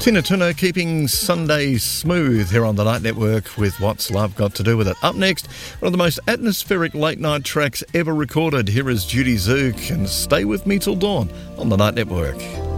Tina Turner keeping Sundays smooth here on the Night Network with What's Love Got to Do With It. Up next, one of the most atmospheric late night tracks ever recorded. Here is Judy Zook and Stay With Me Till Dawn on the Night Network.